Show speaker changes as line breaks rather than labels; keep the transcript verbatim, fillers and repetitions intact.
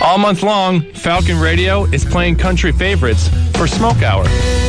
All month long, Falcon Radio is playing country favorites for Smoke Hour.